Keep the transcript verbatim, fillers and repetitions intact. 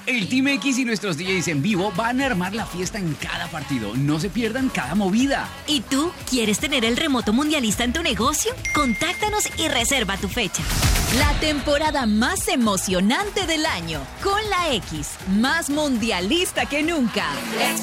El Team X y nuestros D Js en vivo van a armar la fiesta en cada partido. No se pierdan cada movida. ¿Y tú quieres tener el remoto mundialista en tu negocio? Contáctanos y reserva tu fecha. La temporada más emocionante del año con la X, más mundialista que nunca.